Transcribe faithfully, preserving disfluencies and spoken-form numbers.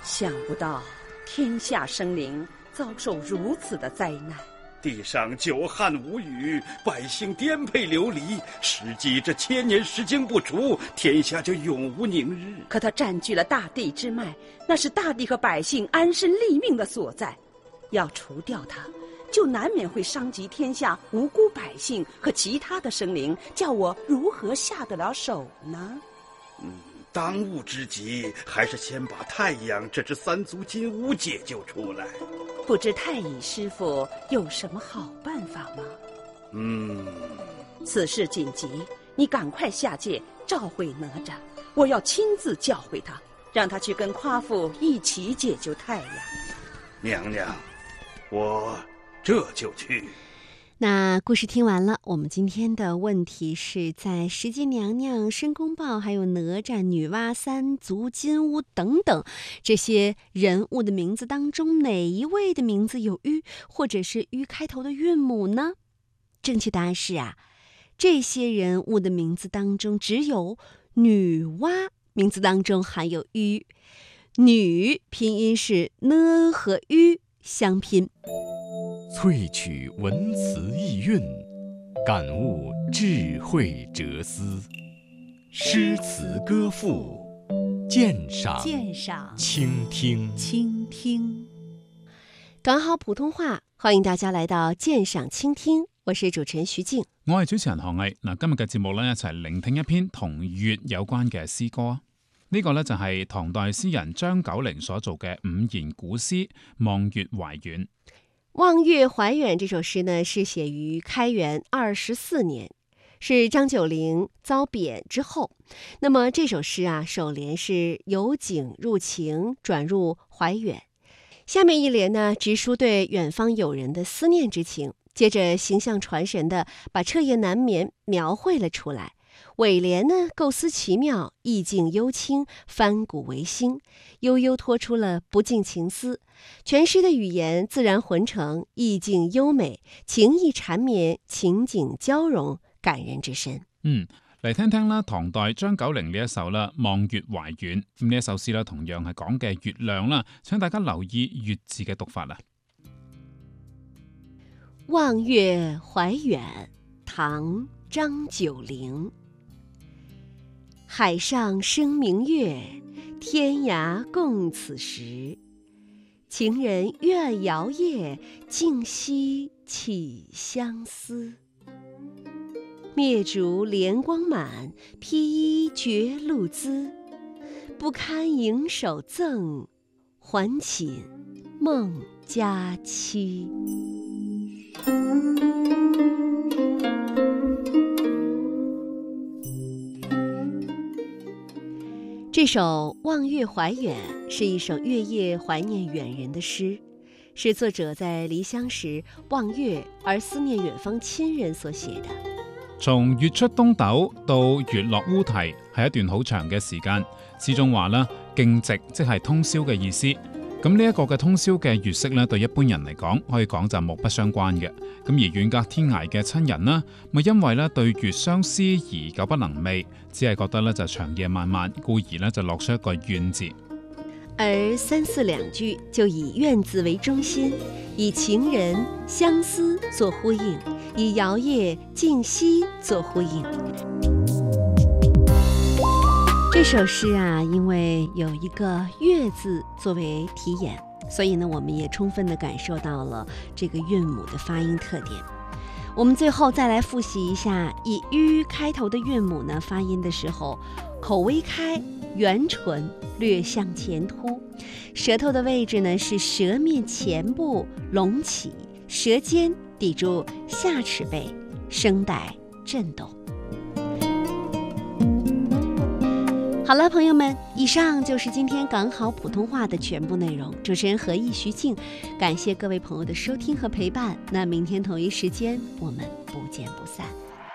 想不到天下生灵遭受如此的灾难， 地上久旱无雨，百姓颠沛流离，时机这千年时经不除，天下就永无宁日。 可他占据了大地之脉，那是大地和百姓安身立命的所在，要除掉他，就难免会伤及天下无辜百姓和其他的生灵，叫我如何下得了手呢？ 嗯，当务之急还是先把太阳这只三足金乌解救出来。 不知太乙师傅有什么好办法吗？ 嗯， 此事紧急，你赶快下界召回哪吒，我要亲自教诲他，让他去跟夸父一起解救太阳。 娘娘，我这就去。 那故事听完了，我们今天的问题是在石矶娘娘、申公豹还有哪吒、女娲、三足金乌等等这些人物的名字当中，哪一位的名字有玉或者是玉开头的韵母呢？正确答案是啊，这些人物的名字当中只有女娲名字当中含有玉，女拼音是呢和玉相拼。 萃取文词意蕴，感悟智慧哲思，诗词歌赋，鉴赏鉴赏倾聽倾听。港好普通話，歡迎大家來到鑑賞傾聽，我是主持人徐靜。 我係主持人何毅。嗱，今日嘅節目咧，一齊聆聽一篇同月有關嘅詩歌。呢、這個咧就係唐代詩人張九齡所做嘅五言古詩《望月懷遠》。 望月懷遠這首詩呢，是寫於開元二十四年，是張九齡遭貶之後。那麼這首詩啊，首聯是由景入情，轉入懷遠。下面一聯呢，直抒對遠方友人的思念之情，接着形象傳神的把徹夜難眠描繪了出來。尾聯呢，構思奇妙，意境幽清，翻古為新，悠悠托出了不盡情思。全詩的語言自然渾成，意境優美，情意纏綿，情景交融，感人至深。 嗯，嚟聽聽啦，唐代張九齡呢一首啦《望月懷遠》。咁呢一首詩啦，同樣係講嘅月亮啦，請大家留意月字嘅讀法啦。 望月懷遠，唐張九齡。海上生明月，天涯共此時。情人怨遙夜，竟夕起相思。滅燭憐光滿，披衣覺露滋。不堪盈手贈，還寢夢佳期。這首《望月懷遠》是一首月夜懷念遠人的詩，是作者在離鄉時望月而思念遠方親人所寫的。 從月出東斗到月落烏啼係一段好長嘅時間，詩中話啦，徑夕即係通宵嘅意思。咁呢一個嘅通宵嘅月色咧，對一般人嚟講，可以講就目不相關嘅。咁而遠隔天涯嘅親人啦，咪因為咧對月相思而久不能寐，只係覺得咧就長夜漫漫，故而咧就落出一個怨字。 而三四兩句就以怨字為中心，以情人相思做呼應，以遙夜竟夕做呼應。這首詩啊，因為有一個月字作為題眼，所以呢，我們也充分地感受到了這個韻母的發音特點。我們最後再來複習一下，以吁開頭的韻母呢，發音的時候，口微開，圓唇略向前凸，舌頭的位置呢是舌面前部隆起，舌尖抵住下齒背，聲帶震動。好了，朋友們，以上就是今天港好普通話的全部內容。主持人何毅、徐靜，感謝各位朋友的收聽和陪伴。那明天同一時間，我們不見不散。